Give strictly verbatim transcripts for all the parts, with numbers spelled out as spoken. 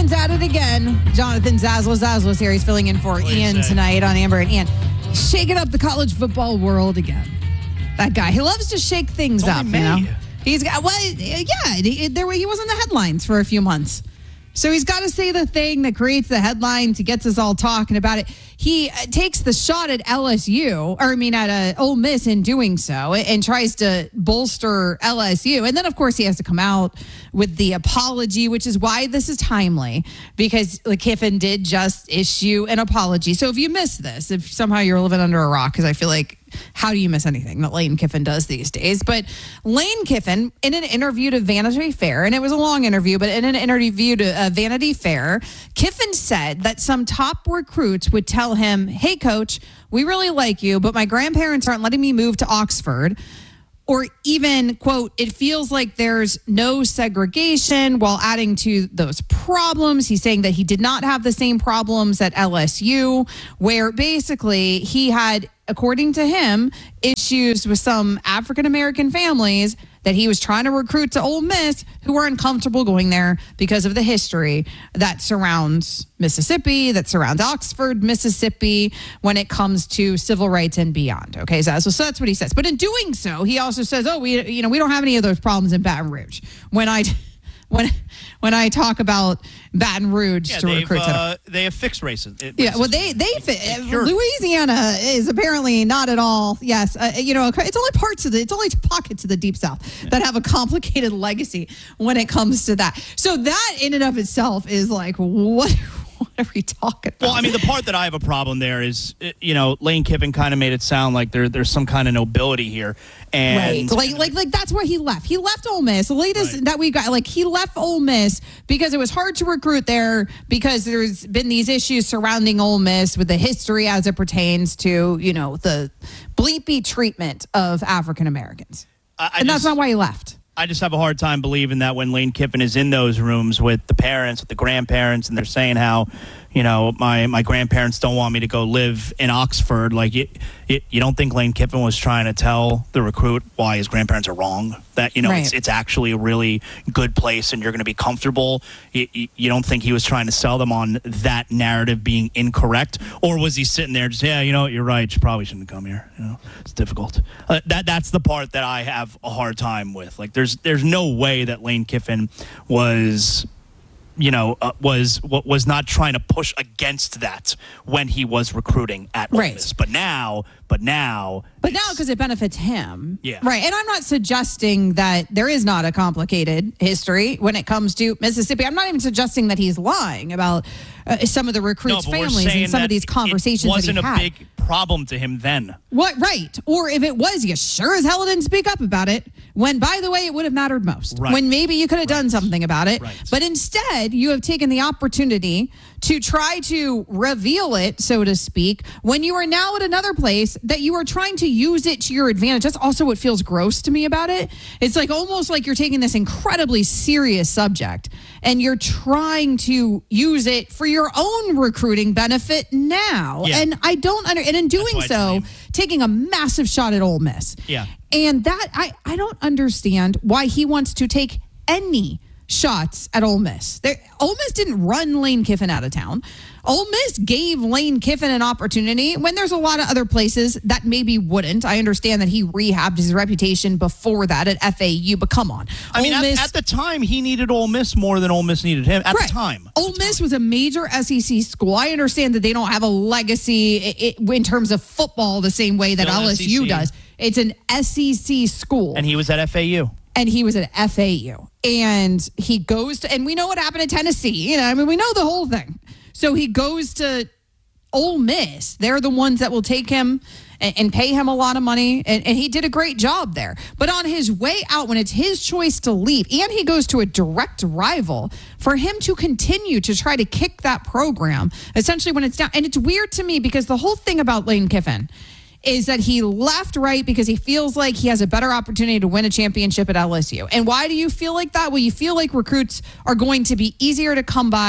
Ian's at it again. Jonathan Zaslow. Zaslow's here. He's filling in for Ian tonight on Amber and Ian. Shaking up the college football world again. That guy. He loves to shake things it's up, only you know? May. He's got, well, yeah, he, there, he was in the headlines for a few months. So he's got to say the thing that creates the headlines. He gets us all talking about it. He uh, takes the shot at L S U, or I mean at uh, Ole Miss in doing so, and tries to bolster L S U. And then, of course, he has to come out with the apology, which is why this is timely, because Kiffin did just issue an apology. So if you miss this, if somehow you're living under a rock, because I feel like, how do you miss anything that Lane Kiffin does these days? But Lane Kiffin, in an interview to Vanity Fair, and it was a long interview, but in an interview to uh, Vanity Fair, Kiffin said that some top recruits would tell him, hey, coach, we really like you, but my grandparents aren't letting me move to Oxford. Or even, quote, it feels like there's no segregation, while adding to those problems. He's saying that he did not have the same problems at L S U, where basically he had, according to him, issues with some African-American families that he was trying to recruit to Ole Miss who were uncomfortable going there because of the history that surrounds Mississippi, that surrounds Oxford, Mississippi, when it comes to civil rights and beyond. Okay, so, so that's what he says. But in doing so, he also says, oh, we you know we don't have any of those problems in Baton Rouge. When I when when I talk about Baton Rouge yeah, to recruit uh, they have fixed racism. It, yeah, racism. well, they they fit. Louisiana is apparently not at all. Yes, uh, you know, it's only parts of the, it's only pockets of the Deep South yeah. that have a complicated legacy when it comes to that. So that in and of itself is like, what? What are we talking about? Well, I mean, the part that I have a problem there is, you know, Lane Kiffin kind of made it sound like there there's some kind of nobility here. And right. Like, like, like that's where he left. He left Ole Miss. The latest right. that we got, like, he left Ole Miss because it was hard to recruit there because there's been these issues surrounding Ole Miss with the history as it pertains to, you know, the bleepy treatment of African Americans. I, I and just, that's not why he left. I just have a hard time believing that when Lane Kiffin is in those rooms with the parents, with the grandparents, and they're saying how, you know, my, my grandparents don't want me to go live in Oxford. Like, you, you, you don't think Lane Kiffin was trying to tell the recruit why his grandparents are wrong? That, you know, right. it's, it's actually a really good place and you're going to be comfortable. You, you, you don't think he was trying to sell them on that narrative being incorrect? Or was he sitting there just, yeah, you know what, you're right, you probably shouldn't come here. You know, it's difficult. Uh, that That's the part that I have a hard time with. Like, there's there's no way that Lane Kiffin was... you know, uh, was was not trying to push against that when he was recruiting at Ole right. Miss. But now, but now... But now because it benefits him. Yeah. Right. And I'm not suggesting that there is not a complicated history when it comes to Mississippi. I'm not even suggesting that he's lying about uh, some of the recruits' no, families and some of these conversations it wasn't that he had. a big problem to him then. What? Right. Or if it was, you sure as hell didn't speak up about it. When, by the way, it would have mattered most. Right. When maybe you could have right. done something about it. Right. But instead, you have taken the opportunity to try to reveal it, so to speak, when you are now at another place that you are trying to use it to your advantage. That's also what feels gross to me about it. It's like almost like you're taking this incredibly serious subject and you're trying to use it for your own recruiting benefit now. Yeah. And I don't under, and in doing so, taking a massive shot at Ole Miss. Yeah. And that, I, I don't understand why he wants to take any shots at Ole Miss. There, Ole Miss didn't run Lane Kiffin out of town. Ole Miss gave Lane Kiffin an opportunity when there's a lot of other places that maybe wouldn't. I understand that he rehabbed his reputation before that at F A U, but come on. I mean, Ole Miss, at, at the time, he needed Ole Miss more than Ole Miss needed him at right. the time. Ole Miss was a major S E C school. I understand that they don't have a legacy it, in terms of football the same way that Still L S U S E C. does. It's an S E C school. And he was at F A U. And he was at F A U. And he goes to, and we know what happened at Tennessee. You know, I mean, we know the whole thing. So he goes to Ole Miss. They're the ones that will take him and, and pay him a lot of money. And, and he did a great job there. But on his way out, when it's his choice to leave, and he goes to a direct rival, for him to continue to try to kick that program, essentially when it's down. And it's weird to me because the whole thing about Lane Kiffin is that he left right because he feels like he has a better opportunity to win a championship at L S U. And why do you feel like that? Well, you feel like recruits are going to be easier to come by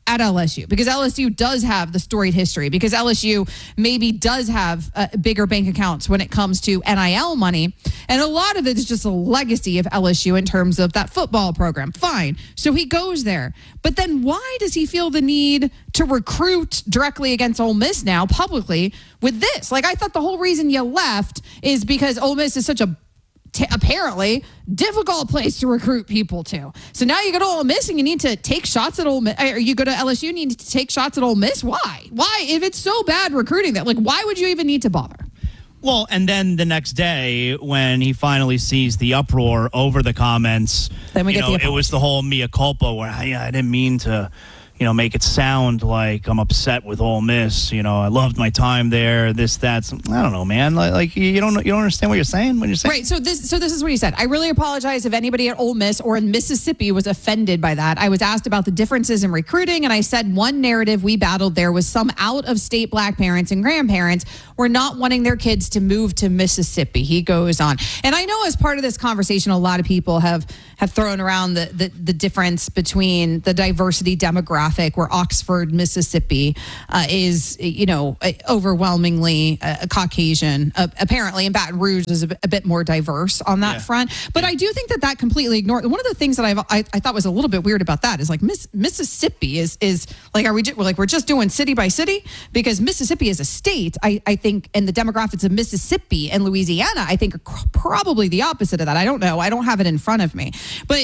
at L S U, because L S U does have the storied history, because L S U maybe does have uh, bigger bank accounts when it comes to N I L money. And a lot of it is just a legacy of L S U in terms of that football program. Fine. So he goes there. But then why does he feel the need to recruit directly against Ole Miss now publicly with this? Like, I thought the whole reason you left is because Ole Miss is such a T- apparently difficult place to recruit people to. So now you go to Ole Miss and you need to take shots at Ole Miss, or you go to L S U and you need to take shots at Ole Miss. Why? Why? If it's so bad recruiting that, like, why would you even need to bother? Well, and then the next day when he finally sees the uproar over the comments, then we you get know, the it was the whole mea culpa where I, I didn't mean to, you know, make it sound like I'm upset with Ole Miss. You know, I loved my time there. This, that. Some, I don't know, man. Like, like you don't, you don't understand what you're saying when you're saying. Right. So this, so this is what he said. I really apologize if anybody at Ole Miss or in Mississippi was offended by that. I was asked about the differences in recruiting, and I said one narrative we battled there was some out-of-state black parents and grandparents were not wanting their kids to move to Mississippi. He goes on, and I know as part of this conversation, a lot of people have have thrown around the the, the difference between the diversity demographic, where Oxford, Mississippi, uh, is, you know, overwhelmingly uh, Caucasian. Uh, apparently, and Baton Rouge is a bit, a bit more diverse on that yeah. front. But I do think that that completely ignored. One of the things that I've, I I thought was a little bit weird about that is like Miss, Mississippi is is like, are we just, we're like we're just doing city by city, because Mississippi is a state. I I think, and the demographics of Mississippi and Louisiana, I think, are probably the opposite of that. I don't know. I don't have it in front of me, but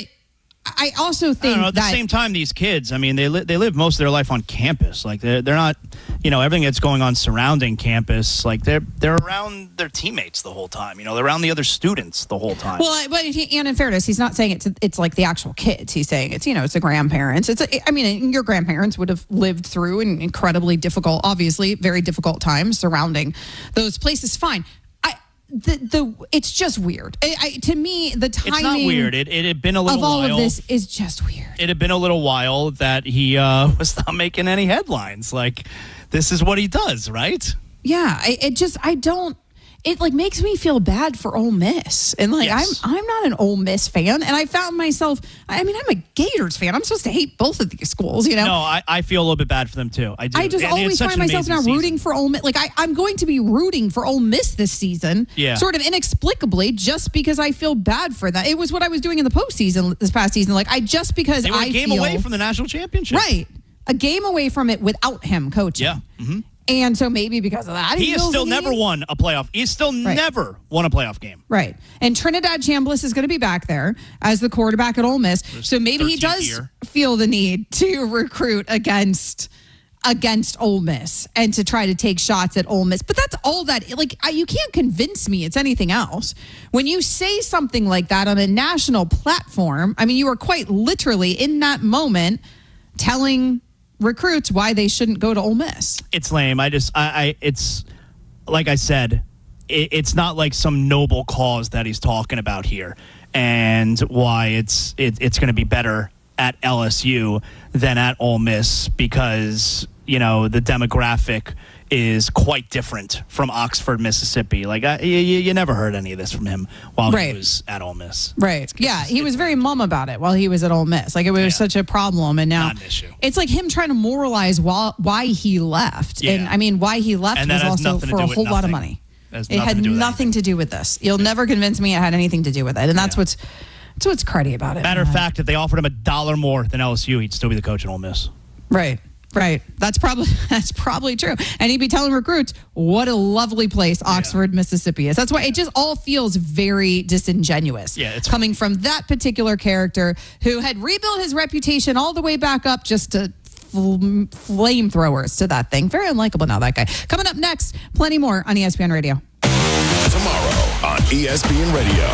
I also think I don't know, at that the same time, these kids, I mean, they li- they live most of their life on campus. Like they're they're not, you know, everything that's going on surrounding campus. Like they're they're around their teammates the whole time. You know, they're around the other students the whole time. Well, but he, and in fairness, he's not saying it's it's like the actual kids. He's saying it's, you know, it's the grandparents. It's a, I mean, your grandparents would have lived through an incredibly difficult, obviously very difficult times surrounding those places. Fine. The the it's just weird. I, I, to me, the timing. It's not weird. It it had been a little of all while. of this is just weird. It had been a little while that he uh, was not making any headlines. Like, this is what he does, right? Yeah, I, it just I don't. It like makes me feel bad for Ole Miss, and like Yes. I'm I'm not an Ole Miss fan, and I found myself. I mean, I'm a Gators fan. I'm supposed to hate both of these schools, you know. No, I, I feel a little bit bad for them too. I do. I just And it's always such find an myself now amazing rooting season. for Ole Miss. Like I, I'm going to be rooting for Ole Miss this season, Yeah. sort of inexplicably, just because I feel bad for that. It was what I was doing in the postseason this past season. Like I just because They were I a game feel, away from the national championship. right, a game away from it without him coaching. Yeah. Mm-hmm. And so maybe because of that, He has feels still the never need. won a playoff. He's still Right. never won a playoff game. Right. And Trinidad Chambliss is going to be back there as the quarterback at Ole Miss. So maybe he thirteenth does year. feel the need to recruit against against Ole Miss and to try to take shots at Ole Miss. But that's all that, like, I, you can't convince me it's anything else. When you say something like that on a national platform, I mean, you are quite literally in that moment telling recruits why they shouldn't go to Ole Miss. It's lame. I just, I, I it's like I said, it, it's not like some noble cause that he's talking about here, and why it's it, it's going to be better at L S U than at Ole Miss because, you know, the demographic is quite different from Oxford, Mississippi. Like I, you, you never heard any of this from him while Right. he was at Ole Miss. Right. Yeah. He was very mum about it while he was at Ole Miss. Like it was Yeah. such a problem. And now Not an issue. it's like him trying to moralize why, why he left. Yeah. And I mean, why he left And that was has also nothing to for do a with whole lot of nothing. money. That has It had nothing to do with nothing to do with this. You'll never convince me it had anything to do with it. And that's Yeah. what's, that's what's cruddy about it. Matter of man. fact, if they offered him a dollar more than L S U, he'd still be the coach at Ole Miss. Right. Right. That's probably that's probably true. And he'd be telling recruits what a lovely place Oxford, Mississippi is. That's why it just all feels very disingenuous. Yeah, it's coming from that particular character who had rebuilt his reputation all the way back up just to fl- flamethrowers to that thing. Very unlikable now, that guy. Coming up next, plenty more on E S P N Radio. Tomorrow on E S P N Radio.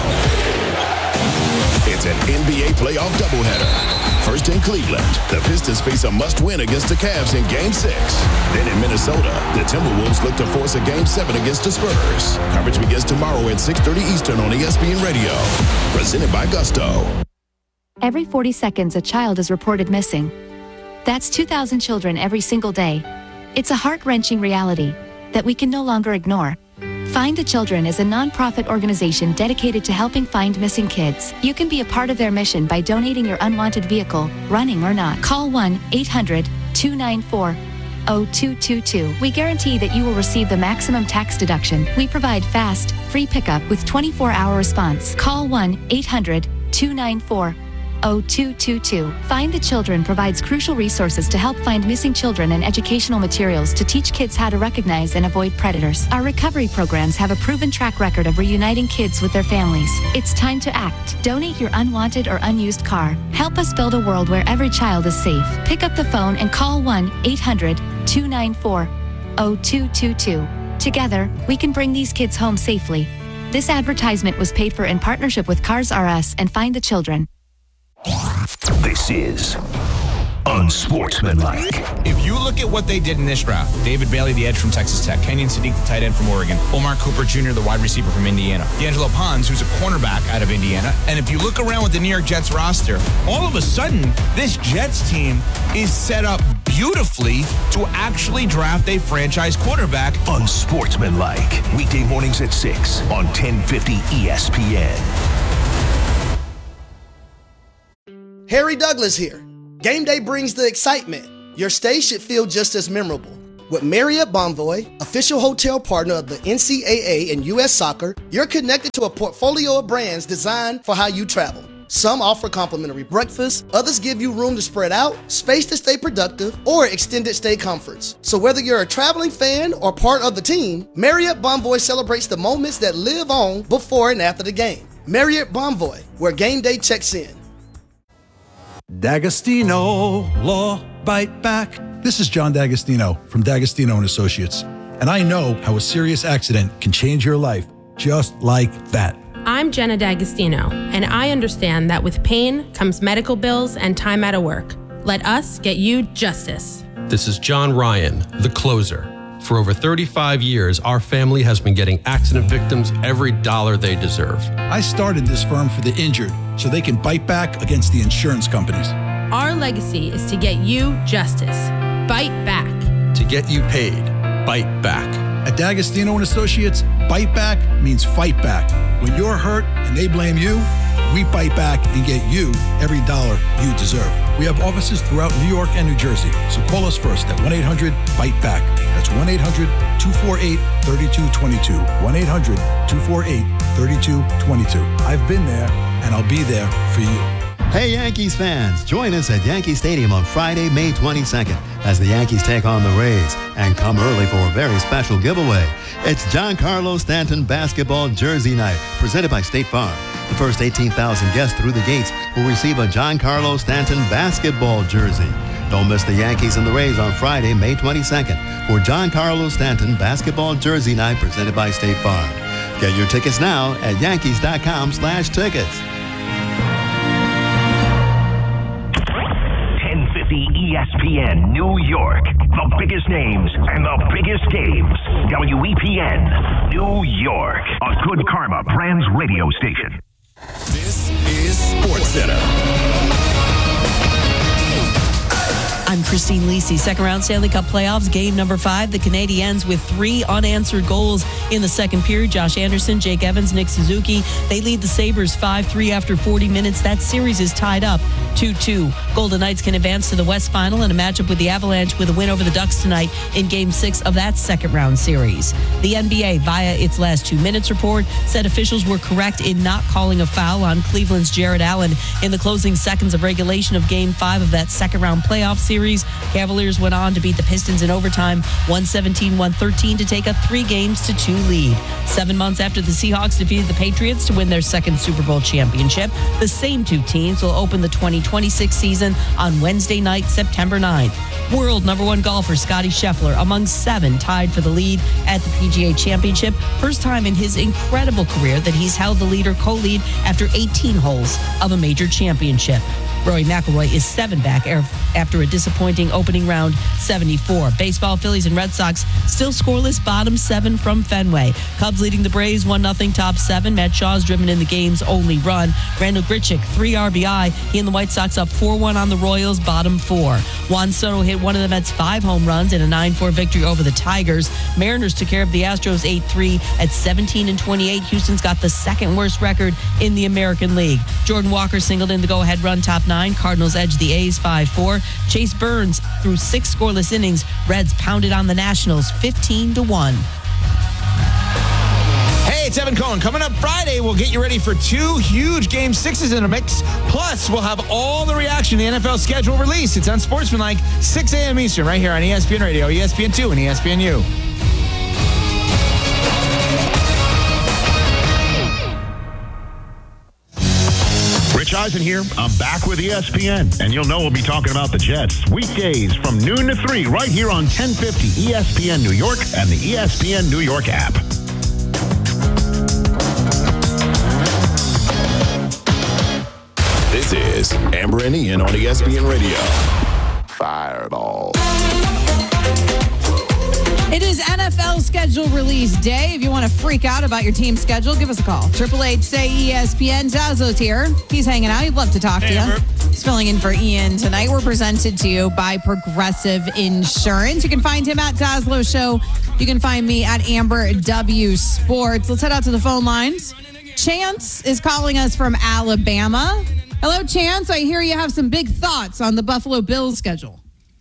It's an N B A playoff doubleheader. First in Cleveland, the Pistons face a must-win against the Cavs in Game six. Then in Minnesota, the Timberwolves look to force a Game seven against the Spurs. Coverage begins tomorrow at six thirty Eastern on E S P N Radio. Presented by Gusto. Every forty seconds, a child is reported missing. That's two thousand children every single day. It's a heart-wrenching reality that we can no longer ignore. Find the Children is a nonprofit organization dedicated to helping find missing kids. You can be a part of their mission by donating your unwanted vehicle, running or not. Call one eight hundred two two nine four, zero two two two. We guarantee that you will receive the maximum tax deduction. We provide fast, free pickup with twenty-four hour response. Call one eight hundred, two nine four, zero two two two. Find the Children provides crucial resources to help find missing children and educational materials to teach kids how to recognize and avoid predators. Our recovery programs have a proven track record of reuniting kids with their families. It's time to act. Donate your unwanted or unused car. Help us build a world where every child is safe. Pick up the phone and call one eight hundred, two nine four, zero two two two. Together, we can bring these kids home safely. This advertisement was paid for in partnership with Cars R Us and Find the Children. This is unsportsmanlike. If you look at what they did in this draft, David Bailey, the edge from Texas Tech, Kenyon Sadiq, the tight end from Oregon, Omar Cooper Junior, the wide receiver from Indiana, D'Angelo Pons, who's a cornerback out of Indiana, and if you look around with the New York Jets roster, all of a sudden, this Jets team is set up beautifully to actually draft a franchise quarterback. Unsportsmanlike. Weekday mornings at six on ten fifty E S P N. Harry Douglas here. Game day brings the excitement. Your stay should feel just as memorable. With Marriott Bonvoy, official hotel partner of the N C double A and U S Soccer, you're connected to a portfolio of brands designed for how you travel. Some offer complimentary breakfast, others give you room to spread out, space to stay productive, or extended stay comforts. So whether you're a traveling fan or part of the team, Marriott Bonvoy celebrates the moments that live on before and after the game. Marriott Bonvoy, where game day checks in. D'Agostino Law Bite Back. This is John D'Agostino from D'Agostino and Associates, and I know how a serious accident can change your life just like that. I'm Jenna D'Agostino, and I understand that with pain comes medical bills and time out of work. Let us get you justice. This is John Ryan, the closer. For over thirty-five years, our family has been getting accident victims every dollar they deserve. I started this firm for the injured so they can bite back against the insurance companies. Our legacy is to get you justice. Bite back. To get you paid. Bite back. At D'Agostino and Associates, bite back means fight back. When you're hurt and they blame you, we bite back and get you every dollar you deserve. We have offices throughout New York and New Jersey, so call us first at one eight hundred bite back. That's one eight hundred, two four eight, three two two two. one eight hundred, two four eight, three two two two. I've been there, and I'll be there for you. Hey Yankees fans, join us at Yankee Stadium on Friday, May twenty-second as the Yankees take on the Rays, and come early for a very special giveaway. It's Giancarlo Stanton Basketball Jersey Night, presented by State Farm. The first eighteen thousand guests through the gates will receive a Giancarlo Stanton basketball jersey. Don't miss the Yankees and the Rays on Friday, May twenty-second for Giancarlo Stanton Basketball Jersey Night, presented by State Farm. Get your tickets now at yankees.com slash tickets. E S P N New York. The biggest names and the biggest games. W E P N New York. A Good Karma Brands radio station. This is SportsCenter. I'm Christine Lisi. Second round Stanley Cup playoffs, game number five. The Canadiens with three unanswered goals in the second period. Josh Anderson, Jake Evans, Nick Suzuki. They lead the Sabres five three after forty minutes. That series is tied up two two. Golden Knights can advance to the West Final in a matchup with the Avalanche with a win over the Ducks tonight in game six of that second round series. The N B A, via its last two minutes report, said officials were correct in not calling a foul on Cleveland's Jared Allen in the closing seconds of regulation of game five of that second round playoff series. Cavaliers went on to beat the Pistons in overtime, one seventeen one thirteen, to take a three games to two lead. Seven months after the Seahawks defeated the Patriots to win their second Super Bowl championship, the same two teams will open the twenty twenty-six season on Wednesday night, September ninth. World number one golfer Scottie Scheffler among seven tied for the lead at the P G A Championship. First time in his incredible career that he's held the lead or co-lead after eighteen holes of a major championship. Rory McIlroy is seven back after a disappointing opening round seventy-four. Baseball, Phillies and Red Sox still scoreless, bottom seven from Fenway. Cubs leading the Braves one nothing top seven. Matt Shaw's driven in the game's only run. Randall Grichuk, three R B I. He and the White Sox up four one on the Royals, bottom four. Juan Soto hit one of the Mets' five home runs in a nine four victory over the Tigers. Mariners took care of the Astros eight three at seventeen and twenty-eight. Houston's got the second worst record in the American League. Jordan Walker singled in the go-ahead run top nine. Cardinals edge the A's five four. Chase Burns threw six scoreless innings. Reds pounded on the Nationals fifteen to one. Hey, it's Evan Cohen. Coming up Friday, we'll get you ready for two huge Game sixes in a mix. Plus, we'll have all the reaction to the N F L schedule release. It's Unsportsmanlike, six a.m. Eastern, right here on E S P N Radio, E S P N two, and E S P N U. Rich Eisen here. I'm back with E S P N, and you'll know we'll be talking about the Jets weekdays from noon to three right here on ten fifty E S P N New York and the E S P N New York app. This is Amber and Ian on E S P N Radio. Fireball. It is N F L schedule release day. If you want to freak out about your team schedule, give us a call. Triple H say E S P N. Zazzo's here. He's hanging out. He'd love to talk to you. He's filling in for Ian tonight. We're presented to you by Progressive Insurance. You can find him at Zazlo Show. You can find me at Amber W Sports. Let's head out to the phone lines. Chance is calling us from Alabama. Hello, Chance. I hear you have some big thoughts on the Buffalo Bills schedule.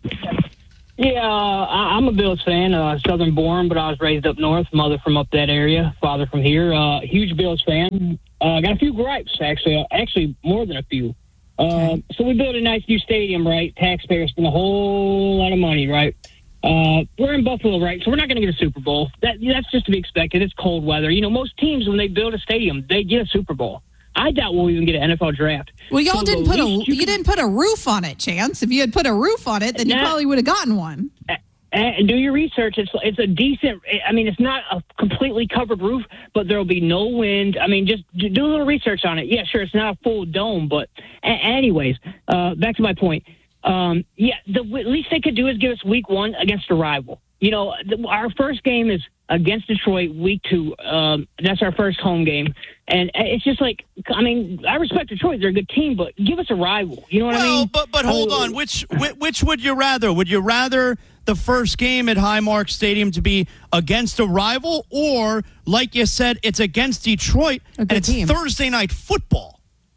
Yeah, uh, I'm a Bills fan, uh, Southern born, but I was raised up north. Mother from up that area, father from here. Uh, huge Bills fan. Uh, got a few gripes, actually. Uh, actually, more than a few. Uh, so we built a nice new stadium, right? Taxpayers spend a whole lot of money, right? Uh, we're in Buffalo, right? So we're not going to get a Super Bowl. That That's just to be expected. It's cold weather. You know, most teams, when they build a stadium, they get a Super Bowl. I doubt we'll even get an N F L draft. Well, y'all so didn't put a you, you didn't put a roof on it, Chance. If you had put a roof on it, then you nah, probably would have gotten one. And do your research. It's it's a decent. I mean, it's not a completely covered roof, but there will be no wind. I mean, just do a little research on it. Yeah, sure, it's not a full dome, but a- anyways, uh, back to my point. Um, yeah, the at least they could do is give us week one against a rival. You know, the, our first game is against Detroit, week two. Um, that's our first home game. And it's just like, I mean, I respect Detroit. They're a good team, but give us a rival. You know what well, I mean? but but hold I on. Which, which which would you rather? Would you rather the first game at Highmark Stadium to be against a rival, or, like you said, it's against Detroit and it's team. Thursday night football?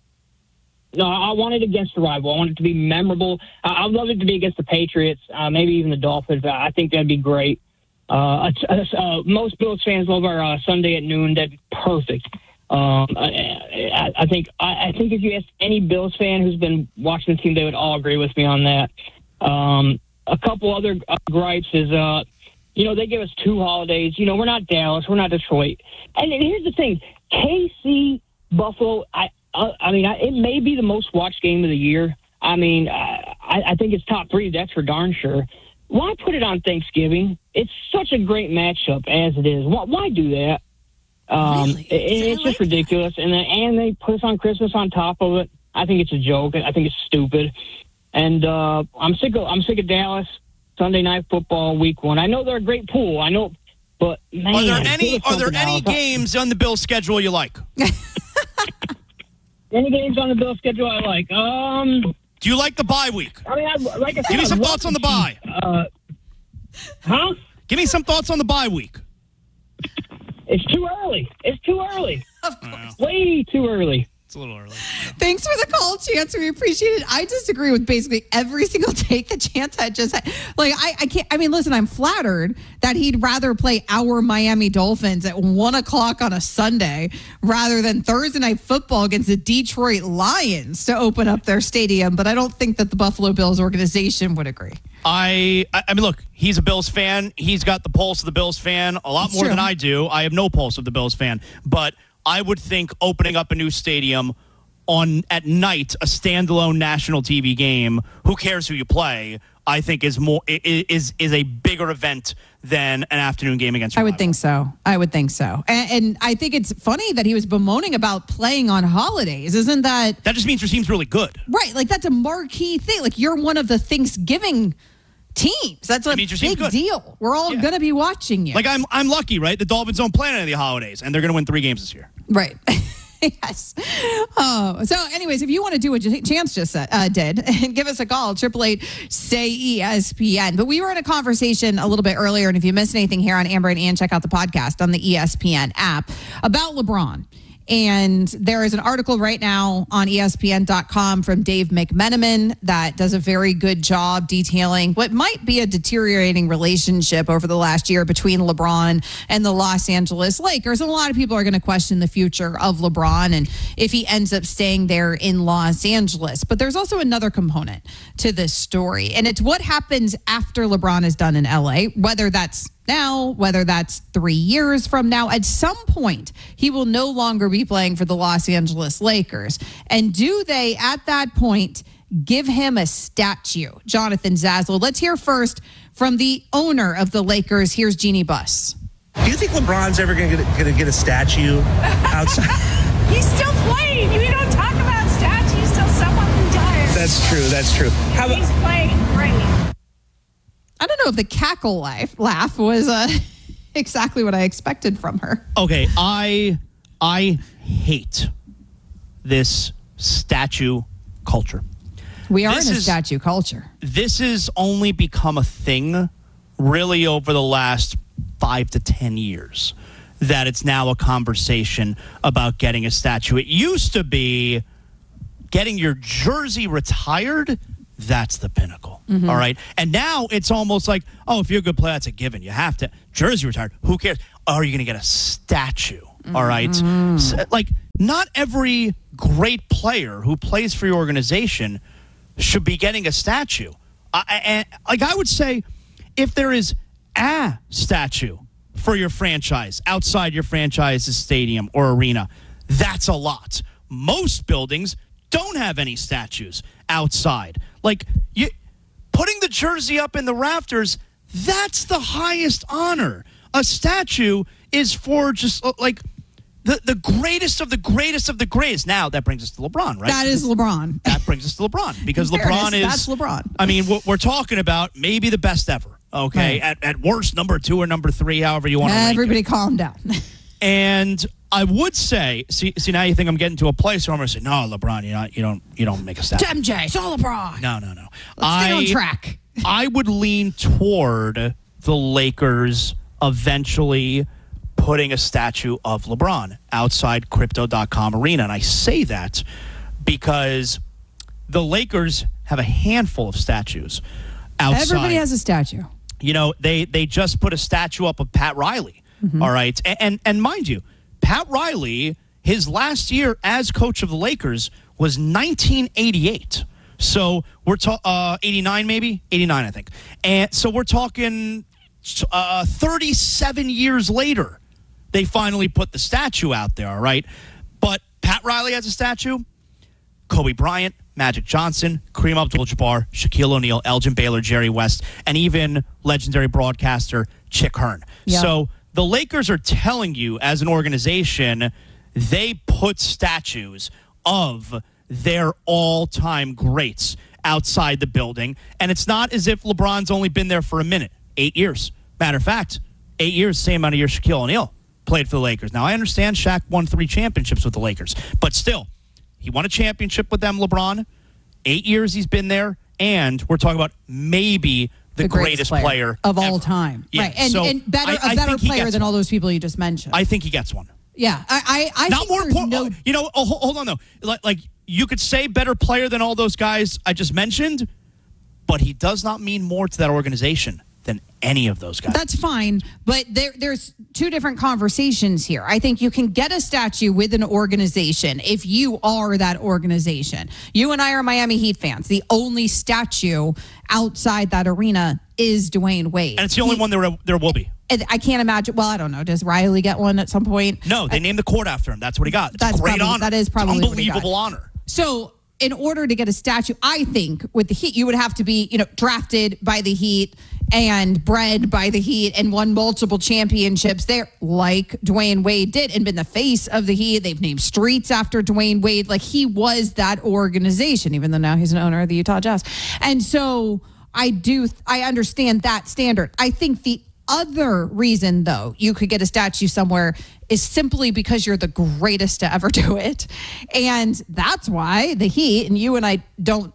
No, I want it against a rival. I want it to be memorable. I would love it to be against the Patriots, uh, maybe even the Dolphins. I think that'd be great. Uh, uh, most Bills fans love our uh, Sunday at noon. That'd be perfect. Um, I, I think I, I think if you ask any Bills fan who's been watching the team, they would all agree with me on that. Um, a couple other uh, gripes is, uh, you know, they give us two holidays. You know, we're not Dallas, we're not Detroit. And, and here's the thing: K C, Buffalo. I, I, I mean, I, it may be the most watched game of the year. I mean, I, I think it's top three. That's for darn sure. Why put it on Thanksgiving? It's such a great matchup as it is. Why, why do that? Um, really? it, it's just ridiculous. And then, and they put us on Christmas on top of it. I think it's a joke. I think it's stupid. And uh, I'm sick of I'm sick of Dallas Sunday night football week one. I know they're a great pool. I know, but man, Are there any Are there something any else. games on the Bills schedule you like? Any games on the Bills schedule I like? Um, Do you like the bye week? I mean, I, like I said, Give me I'd some love thoughts to on the see- bye. Uh, huh? Give me some thoughts on the bye week. It's too early. It's too early. Of course. Way too early. It's a little early. Thanks for the call, Chance. We appreciate it. I disagree with basically every single take that Chance had just had. Like, I, I can't, I mean, listen, I'm flattered that he'd rather play our Miami Dolphins at one o'clock on a Sunday rather than Thursday night football against the Detroit Lions to open up their stadium. But I don't think that the Buffalo Bills organization would agree. I, I I mean, look, he's a Bills fan. He's got the pulse of the Bills fan a lot It's more true. than I do. I have no pulse of the Bills fan. But I would think opening up a new stadium on at night, a standalone national T V game, who cares who you play, I think is more is is a bigger event than an afternoon game against your I would rival. think so. I would think so. And, and I think it's funny that he was bemoaning about playing on holidays. Isn't that... That just means your team's really good. Right. Like, that's a marquee thing. Like, you're one of the Thanksgiving teams. That's a That means your team's big good. deal. We're all Yeah. going to be watching you. Like, I'm I'm lucky, right? The Dolphins don't play any of the holidays, and they're going to win three games this year. Right. Yes. Oh, so anyways, if you want to do what Chance just said, uh, did, and give us a call, triple eight say E S P N. But we were in a conversation a little bit earlier, and if you missed anything here on Amber and Ian, check out the podcast on the E S P N app about LeBron. And there is an article right now on E S P N dot com from Dave McMenamin that does a very good job detailing what might be a deteriorating relationship over the last year between LeBron and the Los Angeles Lakers. And a lot of people are going to question the future of LeBron and if he ends up staying there in Los Angeles. But there's also another component to this story, and it's what happens after LeBron is done in L A, whether that's now, whether that's three years from now. At some point, he will no longer be playing for the Los Angeles Lakers. And do they, at that point, give him a statue? Jonathan Zaslow. Let's hear first from the owner of the Lakers. Here's Jeannie Buss. Do you think LeBron's ever going to get a statue outside? He's still playing. We don't talk about statues till someone retires. That's true. That's true. How about- He's playing great. I don't know if the cackle laugh, laugh was uh, exactly what I expected from her. Okay, I I hate this statue culture. We are This in a is- statue culture. This has only become a thing really over the last five to ten years, that it's now a conversation about getting a statue. It used to be getting your jersey retired. That's the pinnacle. Mhm. All right. And now it's almost like, oh, if you're a good player, that's a given. You have to. Jersey retired. Who cares? Are you going to get a statue? All right. Mhm. So, like, not every great player who plays for your organization should be getting a statue. I, and like I would say, if there is a statue for your franchise outside your franchise's stadium or arena, that's a lot. Most buildings don't have any statues outside. Like, you putting the jersey up in the rafters, that's the highest honor. A statue is for just uh, like the, the greatest of the greatest of the greatest. Now that brings us to LeBron, right? That is LeBron. That brings us to LeBron because In fairness, LeBron is that's LeBron. I mean, we're, we're talking about maybe the best ever. Okay, Right. at, at worst, number two or number three, however you want to rank it. Everybody calm down. And I would say, see, see, now you think I'm getting to a place where I'm going to say, no, LeBron, you not, you don't, you don't make a stat. M J, it's all LeBron. No, no, no. Let's stay on I- track. I would lean toward the Lakers eventually putting a statue of LeBron outside Crypto dot com arena. And I say that because the Lakers have a handful of statues outside. Everybody has a statue. You know, they they just put a statue up of Pat Riley. Mhm. All right. And, and and mind you, Pat Riley, his last year as coach of the Lakers was nineteen eighty-eight. So we're talking uh, eighty-nine, maybe eighty-nine, I think. And so we're talking uh, thirty-seven years later, they finally put the statue out there. All right. But Pat Riley has a statue. Kobe Bryant, Magic Johnson, Kareem Abdul-Jabbar, Shaquille O'Neal, Elgin Baylor, Jerry West, and even legendary broadcaster Chick Hearn. Yeah. So the Lakers are telling you, as an organization, they put statues of their all-time greats outside the building. And it's not as if LeBron's only been there for a minute. Eight years. Matter of fact, eight years, same amount of years Shaquille O'Neal played for the Lakers. Now, I understand Shaq won three championships with the Lakers, but still, he won a championship with them, LeBron. Eight years he's been there, and we're talking about maybe the, The greatest, player, of all ever. time. Yeah, Right. And, so and better, I- I a better think he player gets than one. all those people you just mentioned. I think he gets one. yeah. I, I, I Not think more there's important. no You know, oh, ho- hold on, though. Like, like, you could say better player than all those guys I just mentioned, but he does not mean more to that organization than any of those guys. That's fine, but there, there's two different conversations here. I think you can get a statue with an organization if you are that organization. You and I are Miami Heat fans. The only statue outside that arena is Dwayne Wade. And it's the only He- one there, there will be. and I can't imagine. Well, I don't know. Does Riley get one at some point? No, they named the court after him. That's what he got. It's That's a great probably- honor. that is probably It's what he got. unbelievable honor. So in order to get a statue, I think with the Heat, you would have to be, you know, drafted by the Heat and bred by the Heat and won multiple championships there, like Dwayne Wade did, and been the face of the Heat. They've named streets after Dwayne Wade. Like, he was that organization, even though now he's an owner of the Utah Jazz. And so I do, I understand that standard. I think the other reason, though, you could get a statue somewhere is simply because you're the greatest to ever do it. And that's why the Heat, and you and I don't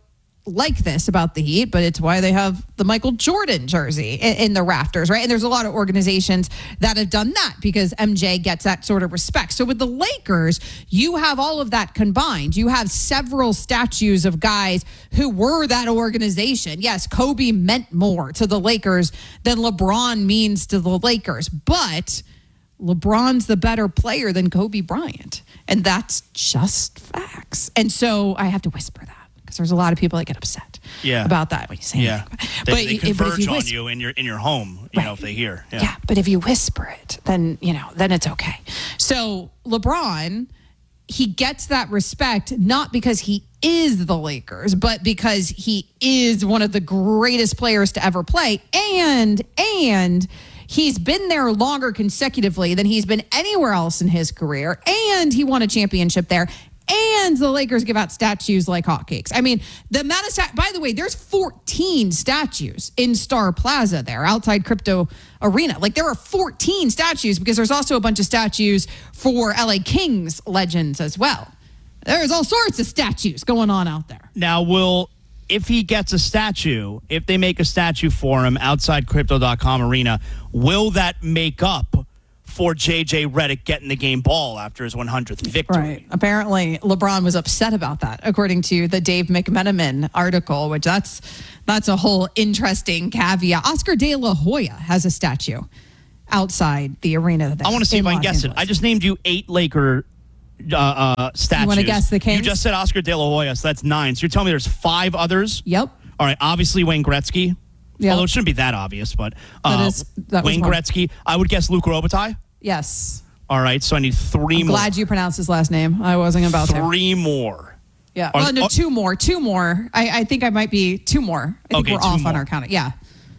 like this about the Heat, but it's why they have the Michael Jordan jersey in, in the rafters, right? And there's a lot of organizations that have done that because M J gets that sort of respect. So with the Lakers, you have all of that combined. You have several statues of guys who were that organization. Yes, Kobe meant more to the Lakers than LeBron means to the Lakers, but LeBron's the better player than Kobe Bryant. And that's just facts. And so I have to whisper that because there's a lot of people that get upset yeah. about that when you say yeah. that. They, but, they but converge if you on whisper, you in your in your home, you right. know, if they hear. Yeah. yeah, but if you whisper it, then, you know, then it's okay. So LeBron, he gets that respect not because he is the Lakers, but because he is one of the greatest players to ever play. And, and... he's been there longer consecutively than he's been anywhere else in his career, and he won a championship there, and the Lakers give out statues like hotcakes. I mean, the amount of stat- by the way, there's fourteen statues in Star Plaza there outside Crypto Arena. Like, there are fourteen statues because there's also a bunch of statues for L A Kings legends as well. There's all sorts of statues going on out there. Now, will... if he gets a statue, if they make a statue for him outside Crypto dot com arena, will that make up for J J Redick getting the game ball after his one hundredth victory? Right. Apparently, LeBron was upset about that, according to the Dave McMenamin article, which that's that's a whole interesting caveat. Oscar De La Hoya has a statue outside the arena there. I want to see if I can guess it. I just named you eight Laker Uh, uh, statues. You want to guess the Kings? You just said Oscar De La Hoya, so that's nine. So you're telling me there's five others? Yep. All right, obviously Wayne Gretzky. Yep. Although it shouldn't be that obvious, but uh, that is, that Wayne was Gretzky. I would guess Luka Robitaille. Yes. All right, so I need three I'm more. glad you pronounced his last name. I wasn't about three to. Three more. Yeah. Are, well, no, are, two more. Two more. I, I think I might be two more. I think okay, we're two off more. on our count. Yeah.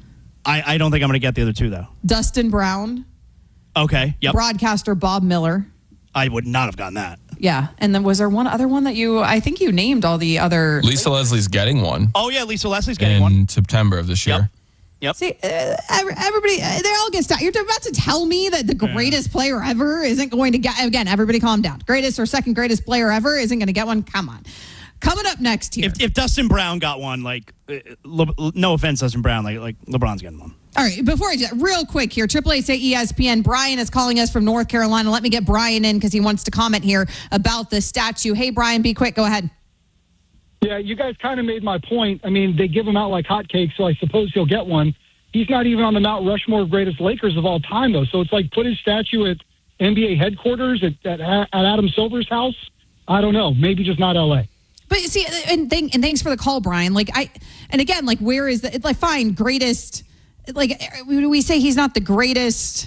I, I don't think I'm going to get the other two, though. Dustin Brown. Okay, yep. Broadcaster Bob Miller. I would not have gotten that. Yeah. And then was there one other one that you, I think you named all the other. Lisa Leslie's getting one. Oh, yeah, Lisa Leslie's getting in one. In September of this year. Yep. Yep. See, uh, everybody, uh, they all get started. You're about to tell me that the greatest yeah. player ever isn't going to get, again, everybody calm down. Greatest or second greatest player ever isn't going to get one? Come on. Coming up next here. If, if Dustin Brown got one, like, uh, Le, no offense, Dustin Brown, like, like LeBron's getting one. All right, before I do that, real quick here, Triple A say E S P N. Brian is calling us from North Carolina. Let me get Brian in because he wants to comment here about the statue. Hey, Brian, be quick. Go ahead. Yeah, you guys kind of made my point. I mean, they give him out like hotcakes, so I suppose he'll get one. He's not even on the Mount Rushmore of greatest Lakers of all time, though. So it's like put his statue at N B A headquarters at, at, at Adam Silver's house. I don't know. Maybe just not L A. But see, and, th- and thanks for the call, Brian. Like I, and again, like where is the, like fine, greatest, like we say he's not the greatest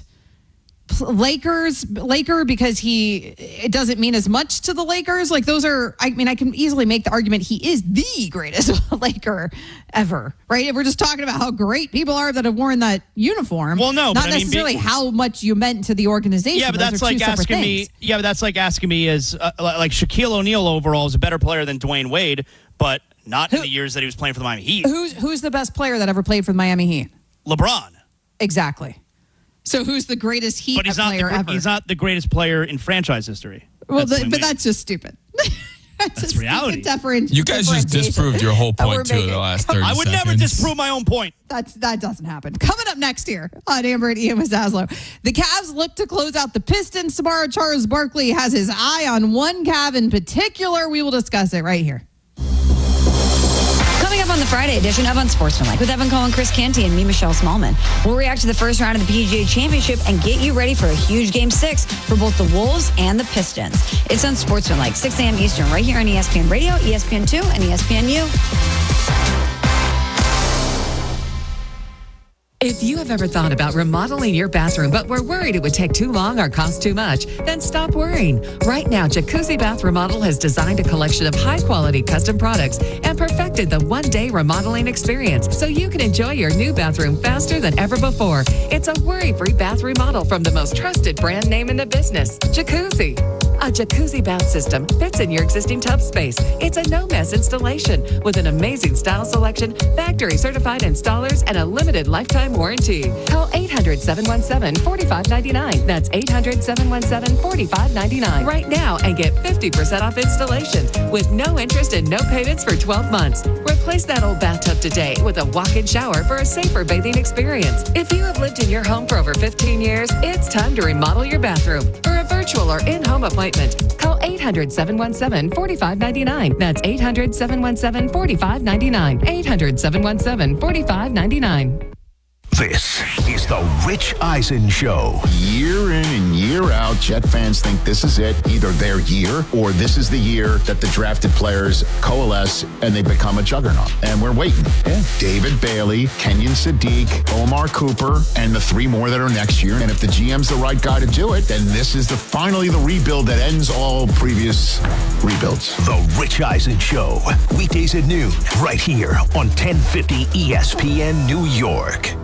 Lakers Laker because he it doesn't mean as much to the Lakers. Like those are, I mean, I can easily make the argument he is the greatest Laker ever, right? If we're just talking about how great people are that have worn that uniform. Well, no, not but necessarily I mean, be, how much you meant to the organization. Yeah, but those that's are like two separate asking things. me. Yeah, but that's like asking me is uh, like Shaquille O'Neal overall is a better player than Dwayne Wade, but not Who, in the years that he was playing for the Miami Heat. Who's who's the best player that ever played for the Miami Heat? LeBron. Exactly. So who's the greatest Heat but he's not player the, ever? He's not the greatest player in franchise history. Well, that's the, but that's just stupid. that's just reality. You guys just disproved your whole point too in the last thirty I would seconds. never disprove my own point. That's That doesn't happen. Coming up next here on Amber and Ian with Zaslow. The Cavs look to close out the Pistons tomorrow. Charles Barkley has his eye on one Cav in particular. We will discuss it right here. Coming up on the Friday edition of Unsportsmanlike with Evan Cohen, Chris Canty, and me, Michelle Smallman. We'll react to the first round of the P G A Championship and get you ready for a huge Game six for both the Wolves and the Pistons. It's Unsportsmanlike, six a.m. Eastern, right here on E S P N Radio, E S P N two, and E S P N U. If you have ever thought about remodeling your bathroom but were worried it would take too long or cost too much, then stop worrying. Right now, Jacuzzi Bath Remodel has designed a collection of high-quality custom products and perfected the one-day remodeling experience so you can enjoy your new bathroom faster than ever before. It's a worry-free bath remodel from the most trusted brand name in the business, Jacuzzi. A jacuzzi bath system fits in your existing tub space. It's a no-mess installation with an amazing style selection, factory-certified installers, and a limited lifetime warranty. Call eight hundred, seven one seven, four five nine nine. That's eight hundred, seven one seven, four five nine nine right now and get fifty percent off installations with no interest and no payments for twelve months. Replace that old bathtub today with a walk-in shower for a safer bathing experience. If you have lived in your home for over fifteen years, it's time to remodel your bathroom. For a virtual or in-home appointment, call eight hundred, seven one seven, four five nine nine. That's eight hundred, seven one seven, four five nine nine. eight hundred, seven one seven, four five nine nine. This is the Rich Eisen Show. Year in and year out, Jet fans think this is it, either their year or this is the year that the drafted players coalesce and they become a juggernaut. And we're waiting. Yeah. David Bailey, Kenyon Sadiq, Omar Cooper, and the three more that are next year. And if the G M's the right guy to do it, then this is the finally the rebuild that ends all previous rebuilds. The Rich Eisen Show, weekdays at noon, right here on ten fifty E S P N New York.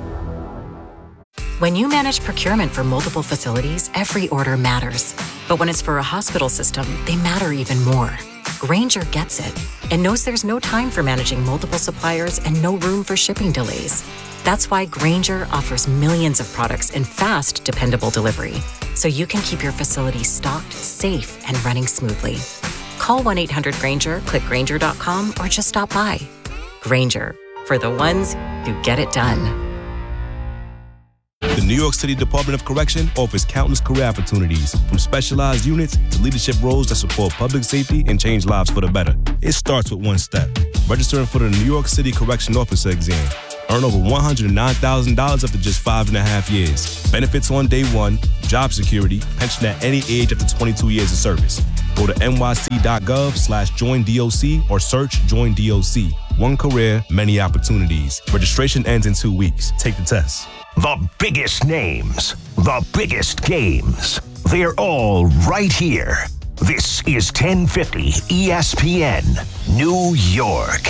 When you manage procurement for multiple facilities, every order matters. But when it's for a hospital system, they matter even more. Grainger gets it and knows there's no time for managing multiple suppliers and no room for shipping delays. That's why Grainger offers millions of products in fast, dependable delivery, so you can keep your facility stocked, safe, and running smoothly. Call one eight hundred Grainger, click Grainger dot com, or just stop by. Grainger, for the ones who get it done. The New York City Department of Correction offers countless career opportunities, from specialized units to leadership roles that support public safety and change lives for the better. It starts with one step: registering for the New York City Correction Officer exam. Earn over one hundred nine thousand dollars after just five and a half years. Benefits on day one, job security, pension at any age after twenty-two years of service. Go to nyc.gov slash join DOC or search Join D O C. One career, many opportunities. Registration ends in two weeks. Take the test. The biggest names, the biggest games. They're all right here. This is ten fifty E S P N New York.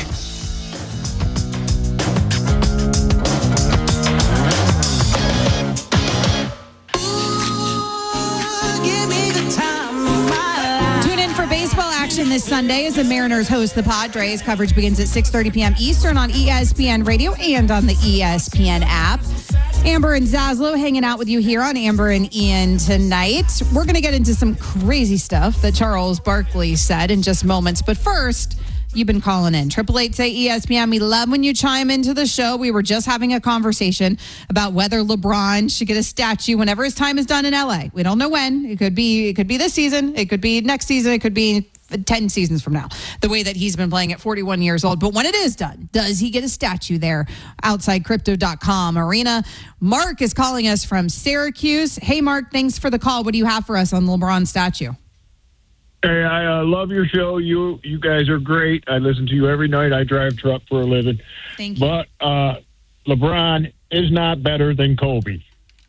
This Sunday as the Mariners host the Padres. Coverage begins at six thirty p.m. Eastern on E S P N Radio and on the E S P N app. Amber and Zaslow hanging out with you here on Amber and Ian tonight. We're going to get into some crazy stuff that Charles Barkley said in just moments. But first, you've been calling in. Triple eight say E S P N. We love when you chime into the show. We were just having a conversation about whether LeBron should get a statue whenever his time is done in L A. We don't know when. It could be. It could be this season. It could be next season. It could be ten seasons from now, the way that he's been playing at forty-one years old. But when it is done, does he get a statue there outside crypto dot com arena? Mark is calling us from Syracuse. Hey, Mark, thanks for the call. What do you have for us on the LeBron statue? Hey, I uh, love your show. You you guys are great. I listen to you every night. I drive truck for a living. Thank you. But uh, LeBron is not better than Kobe.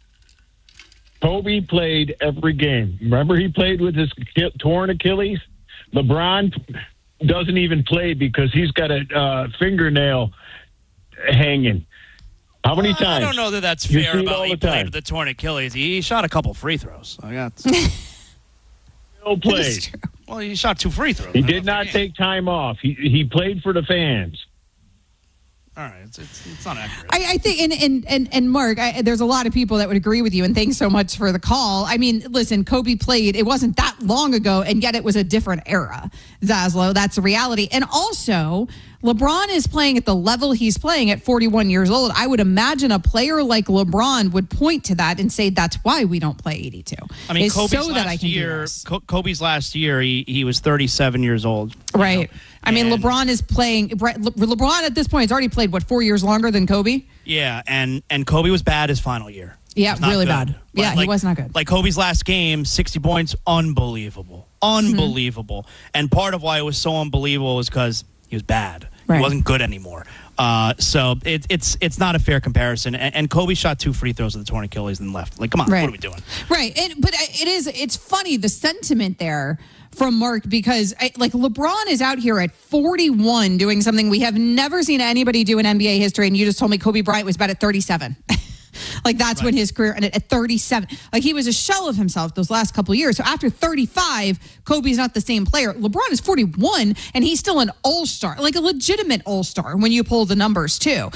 Kobe played every game. Remember, he played with his torn Achilles? LeBron doesn't even play because he's got a uh, fingernail hanging. How many uh, times? I don't know that that's You fair see it about all he the played time. with the torn Achilles. He shot a couple free throws. I got Still played. Well, he shot two free throws. He did not take time off. He he played for the fans. All right, it's it's, it's not accurate. I, I think, and and and, and Mark, I, there's a lot of people that would agree with you, and thanks so much for the call. I mean, listen, Kobe played, it wasn't that long ago, and yet it was a different era, Zaslow. That's the reality. And also, LeBron is playing at the level he's playing at forty-one years old. I would imagine a player like LeBron would point to that and say, that's why we don't play eighty-two. I mean, It's Kobe's so last that I can do year, this. Co- Kobe's last year, he, he was thirty-seven years old. Right. I mean, LeBron is playing, Le- LeBron at this point has already played, what, four years longer than Kobe? Yeah, and and Kobe was bad his final year. Yeah, He was not really good. bad. Yeah, Like- he was not good. Like Kobe's last game, sixty points, unbelievable. Unbelievable. And part of why it was so unbelievable was because he was bad. Right. He wasn't good anymore. Uh, so it, it's it's not a fair comparison. And, and Kobe shot two free throws with the torn Achilles and left. Like, come on, Right. what are we doing? Right. And, but it is, it's funny, the sentiment there from Mark, because I, like LeBron is out here at forty-one doing something we have never seen anybody do in N B A history. And you just told me Kobe Bryant was about at thirty-seven. Like that's right. when his career ended at thirty-seven. Like he was a shell of himself those last couple of years. So after thirty-five, Kobe's not the same player. LeBron is forty-one and he's still an all-star, like a legitimate all-star when you pull the numbers too.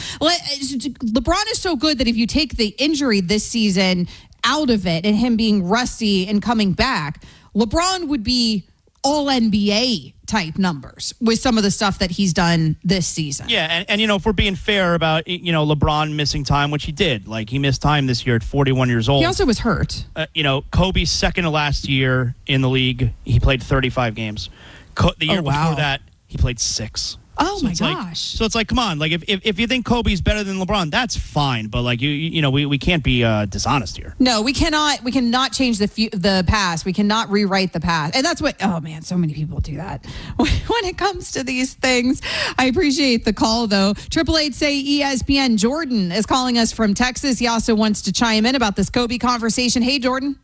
LeBron is so good that if you take the injury this season out of it and him being rusty and coming back, LeBron would be all N B A type numbers with some of the stuff that he's done this season. Yeah, and, and you know, if we're being fair about, you know, LeBron missing time, which he did. Like, he missed time this year at forty-one years old. He also was hurt. Uh, you know, Kobe's second to last year in the league, he played thirty-five games. Co- the year oh, wow. before that, he played six. Oh, so my gosh. Like, so it's like, come on. Like, if, if if you think Kobe's better than LeBron, that's fine. But, like, you you know, we, we can't be uh, dishonest here. No, we cannot. We cannot change the fu- the past. We cannot rewrite the past. And that's what, oh, man, so many people do that when it comes to these things. I appreciate the call, though. Triple eight say E S P N. Jordan is calling us from Texas. He also wants to chime in about this Kobe conversation. Hey, Jordan.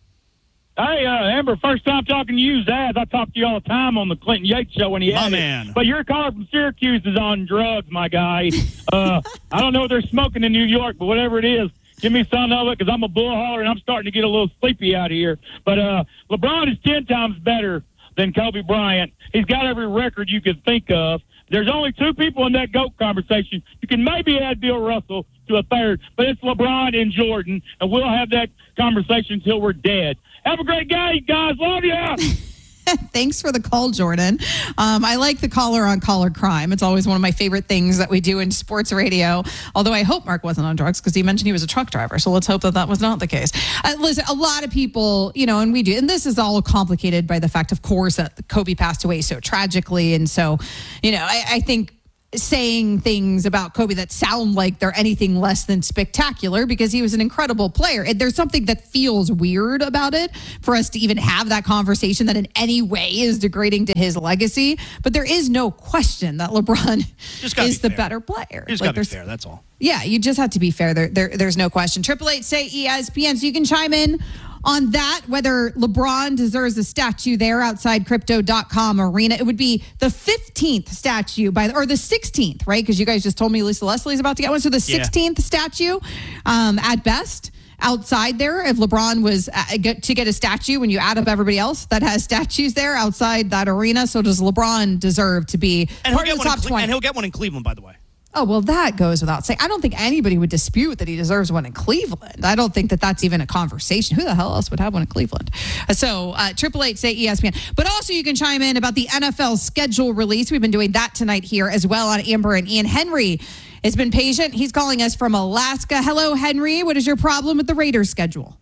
Hey, uh, Amber, first time talking to you, Zaz. I talk to you all the time on the Clinton Yates show when he my had man. it. But your caller from Syracuse is on drugs, my guy. Uh, I don't know if they're smoking in New York, but whatever it is, give me some of it because I'm a bull hauler and I'm starting to get a little sleepy out here. But uh, LeBron is ten times better than Kobe Bryant. He's got every record you could think of. There's only two people in that GOAT conversation. You can maybe add Bill Russell to a third, but it's LeBron and Jordan, and we'll have that conversation until we're dead. Have a great day, guys. Love ya. Thanks for the call, Jordan. Um, I like the caller on caller crime. It's always one of my favorite things that we do in sports radio. Although I hope Mark wasn't on drugs because he mentioned he was a truck driver. So let's hope that that was not the case. Uh, listen, a lot of people, you know, and we do, and this is all complicated by the fact, of course, that Kobe passed away so tragically. And so, you know, I, I think saying things about Kobe that sound like they're anything less than spectacular because he was an incredible player. And there's something that feels weird about it for us to even have that conversation that in any way is degrading to his legacy. But there is no question that LeBron is the better player. You just like, got to be fair, that's all. Yeah, you just have to be fair. There, there, there's no question. Triple eight say E S P N, so you can chime in on that, whether LeBron deserves a statue there outside crypto dot com arena. It would be the fifteenth statue by the, or the sixteenth, right? Because you guys just told me Lisa Leslie's about to get one. So the sixteenth yeah. statue um, at best outside there. If LeBron was uh, get, to get a statue, when you add up everybody else that has statues there outside that arena, so does LeBron deserve to be and part of the top Cle- twenty? And he'll get one in Cleveland, by the way. Oh, well, that goes without saying. I don't think anybody would dispute that he deserves one in Cleveland. I don't think that that's even a conversation. Who the hell else would have one in Cleveland? So, uh, Triple Eight say E S P N. But also you can chime in about the N F L schedule release. We've been doing that tonight here as well on Amber and Ian. Henry has been patient. He's calling us from Alaska. Hello, Henry. What is your problem with the Raiders schedule?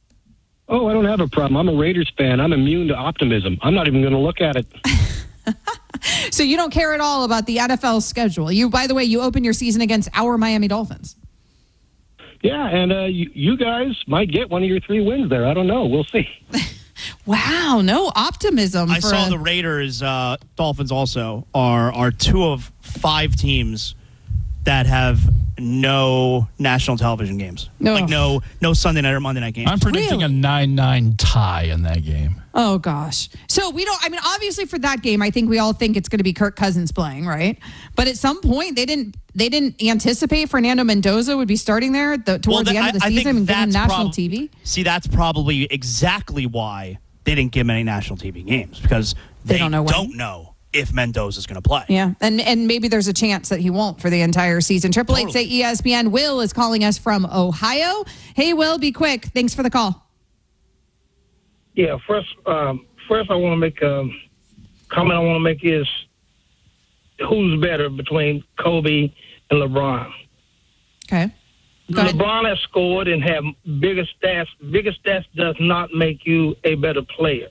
Oh, I don't have a problem. I'm a Raiders fan. I'm immune to optimism. I'm not even going to look at it. So you don't care at all about the N F L schedule. You, by the way, you open your season against our Miami Dolphins. Yeah, and uh, you, you guys might get one of your three wins there. I don't know. We'll see. Wow, no optimism. I for saw a- the Raiders, uh, Dolphins also are are two of five teams that have no national television games. No. Like no no Sunday night or Monday night games. I'm predicting Really? a nine nine tie in that game. Oh, gosh. So we don't, I mean, obviously for that game, I think we all think it's going to be Kirk Cousins playing, right? But at some point, they didn't they didn't anticipate Fernando Mendoza would be starting there the, towards Well, the end I- of the I think season and give him that's national prob- T V. See, that's probably exactly why they didn't give him any national T V games because They they, don't know when. don't know if Mendoza's going to play. Yeah, and and maybe there's a chance that he won't for the entire season. Triple Eight say E S P N. Will is calling us from Ohio. Hey, Will, be quick. Thanks for the call. Yeah, first, um, first I want to make a comment. I want to make is who's better between Kobe and LeBron. Okay. Go ahead. LeBron has scored and have bigger stats. Bigger stats does not make you a better player.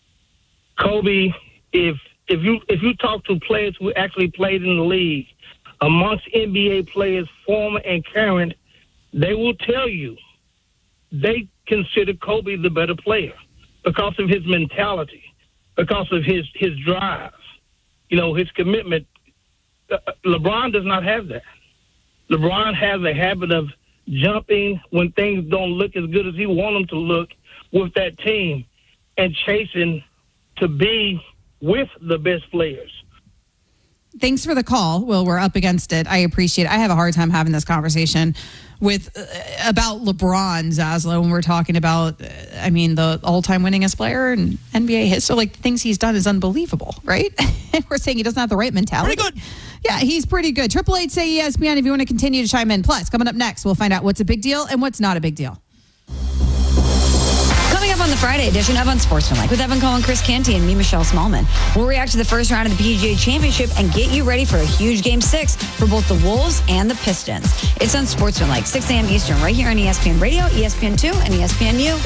Kobe, if if you if you talk to players who actually played in the league, amongst N B A players, former and current, they will tell you they consider Kobe the better player because of his mentality, because of his, his drive, you know, his commitment. Uh, LeBron does not have that. LeBron has a habit of jumping when things don't look as good as he wants them to look with that team and chasing to be with the best players. Thanks for the call. Will, we're up against it. I appreciate it. I have a hard time having this conversation with uh, about LeBron, Zaslow, when we're talking about, uh, I mean, the all-time winningest player in N B A history. Like, the things he's done is unbelievable, right? And we're saying he doesn't have the right mentality. Pretty good. Yeah, he's pretty good. Triple eight say E S P N if you want to continue to chime in. Plus, coming up next, we'll find out what's a big deal and what's not a big deal. Coming up on the Friday edition of Unsportsmanlike with Evan Cohen, Chris Canty, and me, Michelle Smallman. We'll react to the first round of the P G A Championship and get you ready for a huge Game six for both the Wolves and the Pistons. It's Unsportsmanlike, six a.m. Eastern, right here on E S P N Radio, E S P N two, and E S P N U.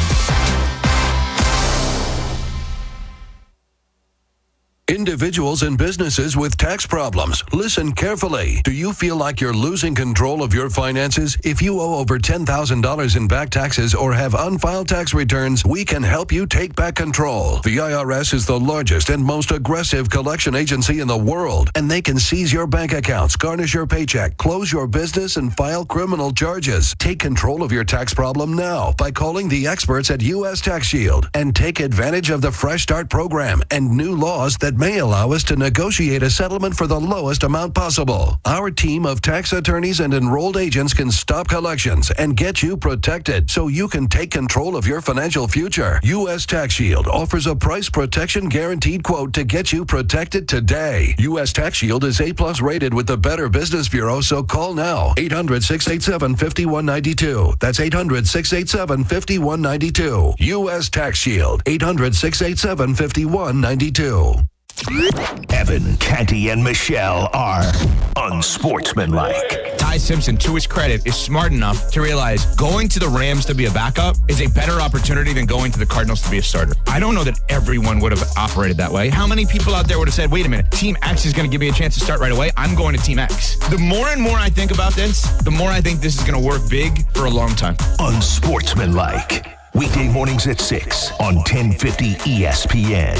Individuals and businesses with tax problems, listen carefully. Do you feel like you're losing control of your finances? If you owe over ten thousand dollars in back taxes or have unfiled tax returns, we can help you take back control. The I R S is the largest and most aggressive collection agency in the world, and they can seize your bank accounts, garnish your paycheck, close your business, and file criminal charges. Take control of your tax problem now by calling the experts at U S Tax Shield and take advantage of the Fresh Start program and new laws that may allow us to negotiate a settlement for the lowest amount possible. Our team of tax attorneys and enrolled agents can stop collections and get you protected so you can take control of your financial future. U S Tax Shield offers a price protection guaranteed quote to get you protected today. U S Tax Shield is A plus rated with the Better Business Bureau, so call now. eight hundred, six eight seven, five one nine two. That's eight hundred, six eight seven, five one nine two. U S Tax Shield, eight hundred, six eight seven, five one nine two. Evan, Canty, and Michelle are unsportsmanlike. Ty Simpson, to his credit, is smart enough to realize going to the Rams to be a backup is a better opportunity than going to the Cardinals to be a starter. I don't know that everyone would have operated that way. How many people out there would have said, wait a minute, Team X is going to give me a chance to start right away. I'm going to Team X. The more and more I think about this, the more I think this is going to work big for a long time. Unsportsmanlike. Weekday mornings at six on ten fifty E S P N.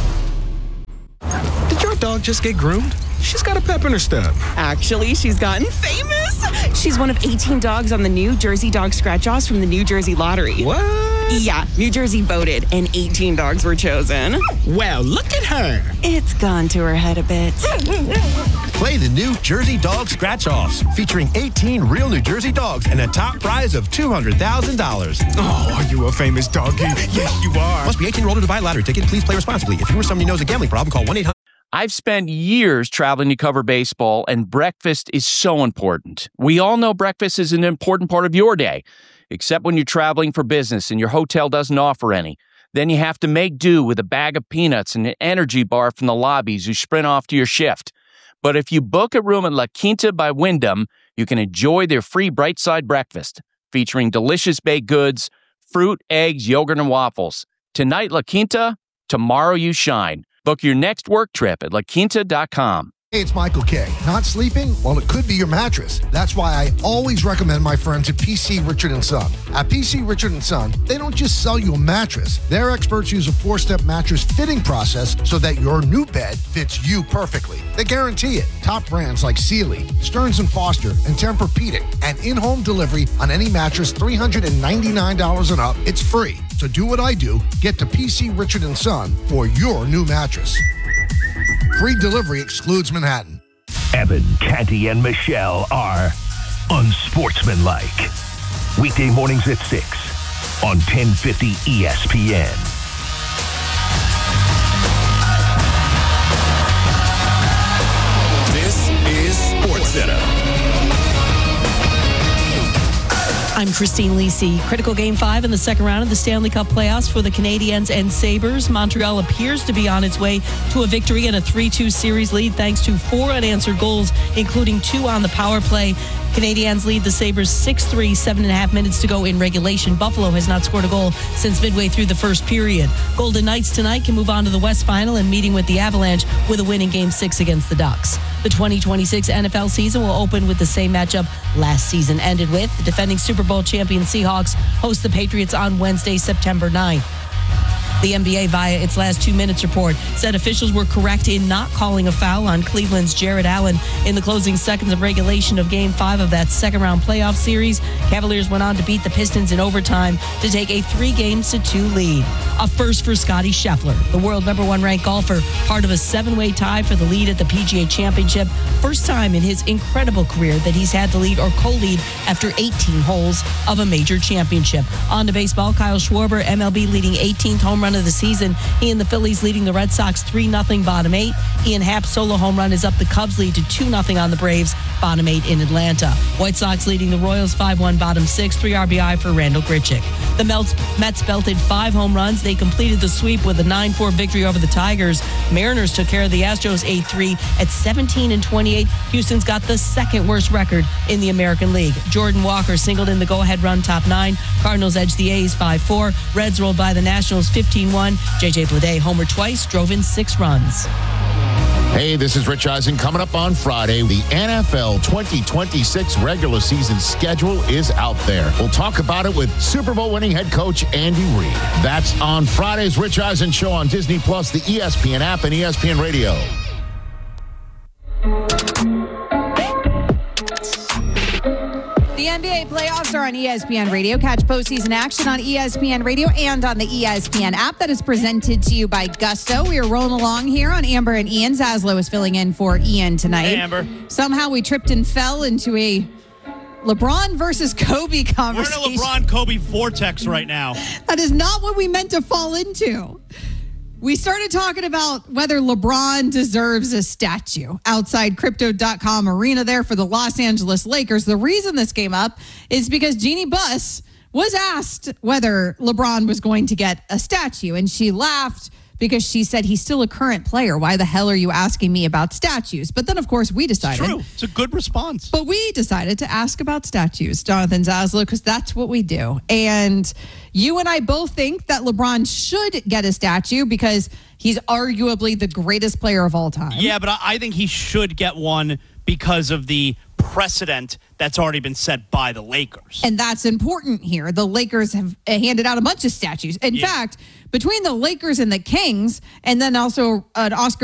Did your dog just get groomed? She's got a pep in her step. Actually, she's gotten famous. She's one of eighteen dogs on the New Jersey Dog Scratch-Offs from the New Jersey Lottery. What? Yeah, New Jersey voted, and eighteen dogs were chosen. Well, look at her. It's gone to her head a bit. Play the New Jersey Dog Scratch-Offs, featuring eighteen real New Jersey dogs and a top prize of two hundred thousand dollars. Oh, are you a famous doggy? Yes, you are. Must be eighteen year old to buy a lottery ticket. Please play responsibly. If you or somebody knows a gambling problem, call one eight hundred. I've spent years traveling to cover baseball, and breakfast is so important. We all know breakfast is an important part of your day, except when you're traveling for business and your hotel doesn't offer any. Then you have to make do with a bag of peanuts and an energy bar from the lobbies you sprint off to your shift. But if you book a room at La Quinta by Wyndham, you can enjoy their free Bright Side breakfast, featuring delicious baked goods, fruit, eggs, yogurt, and waffles. Tonight, La Quinta, tomorrow you shine. Book your next work trip at la quinta dot com. Hey, it's Michael K. Not sleeping? Well, it could be your mattress. That's why I always recommend my friends at P C Richard and Son. At P C Richard and Son, they don't just sell you a mattress. Their experts use a four-step mattress fitting process so that your new bed fits you perfectly. They guarantee it. Top brands like Sealy, Stearns and Foster, and Tempur-Pedic, and in-home delivery on any mattress three hundred ninety-nine dollars and up. It's free. So do what I do. Get to P C Richard and Son for your new mattress. Free delivery excludes Manhattan. Evan, Canty, and Michelle are unsportsmanlike. Weekday mornings at six on ten fifty E S P N. This is SportsCenter. I'm Christine Lisi. Critical game five in the second round of the Stanley Cup playoffs for the Canadiens and Sabres. Montreal appears to be on its way to a victory and a three two series lead thanks to four unanswered goals, including two on the power play. Canadiens lead the Sabres six three, seven and a half minutes to go in regulation. Buffalo has not scored a goal since midway through the first period. Golden Knights tonight can move on to the West Final and meeting with the Avalanche with a win in Game six against the Ducks. The twenty twenty-six N F L season will open with the same matchup last season ended with. The defending Super Bowl champion Seahawks host the Patriots on Wednesday, September ninth. The N B A, via its last two minutes report, said officials were correct in not calling a foul on Cleveland's Jared Allen in the closing seconds of regulation of Game five of that second-round playoff series. Cavaliers went on to beat the Pistons in overtime to take a three games to two lead. A first for Scottie Scheffler, the world number one ranked golfer, part of a seven-way tie for the lead at the P G A Championship. First time in his incredible career that he's had the lead or co-lead after eighteen holes of a major championship. On to baseball, Kyle Schwarber, M L B leading eighteenth home run of the season. He and the Phillies leading the Red Sox three nothing bottom eight. Ian Happ's solo home run is up the Cubs lead to two nothing on the Braves, bottom eight in Atlanta. White Sox leading the Royals five one bottom six, three R B I for Randall Grichuk. The Mets, Mets belted five home runs. They completed the sweep with a nine four victory over the Tigers. Mariners took care of the Astros eight three at seventeen and twenty-eight. Houston's got the second worst record in the American League. Jordan Walker singled in the go-ahead run top nine. Cardinals edged the A's five four. Reds rolled by the Nationals fifteen one. J J Bleday homered twice, drove in six runs. Hey, this is Rich Eisen. Coming up on Friday, the N F L twenty twenty-six regular season schedule is out there. We'll talk about it with Super Bowl winning head coach Andy Reid. That's on Friday's Rich Eisen Show on Disney Plus, the E S P N app, and E S P N Radio. The N B A playoffs are on E S P N Radio. Catch postseason action on E S P N Radio and on the E S P N app. That is presented to you by Gusto. We are rolling along here on Amber and Ian. Zaslow is filling in for Ian tonight. Hey, Amber. Somehow we tripped and fell into a LeBron versus Kobe conversation. We're in a LeBron-Kobe vortex right now. That is not what we meant to fall into. We started talking about whether LeBron deserves a statue outside Crypto dot com arena there for the Los Angeles Lakers. The reason this came up is because Jeannie Buss was asked whether LeBron was going to get a statue, and she laughed because she said he's still a current player. Why the hell are you asking me about statues? But then, of course, we decided. It's true. It's a good response. But we decided to ask about statues, Jonathan Zaslow, because that's what we do. And you and I both think that LeBron should get a statue because he's arguably the greatest player of all time. Yeah, but I think he should get one because of the precedent that's already been set by the Lakers. And that's important here. The Lakers have handed out a bunch of statues. In yeah. fact, between the Lakers and the Kings, and then also an Oscar